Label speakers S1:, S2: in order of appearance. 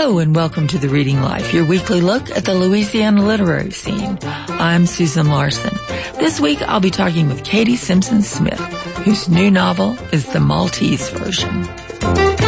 S1: Hello and welcome to The Reading Life, your weekly look at the Louisiana literary scene. I'm Susan Larson. This week I'll be talking with Katie Simpson Smith, whose new novel is The Maltese Version.